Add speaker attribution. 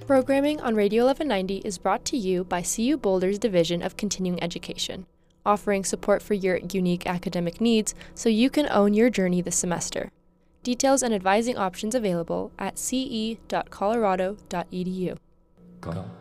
Speaker 1: Programming on Radio 1190 is brought to you by CU Boulder's Division of Continuing Education, offering support for your unique academic needs so you can own your journey this semester. Details and advising options available at ce.colorado.edu.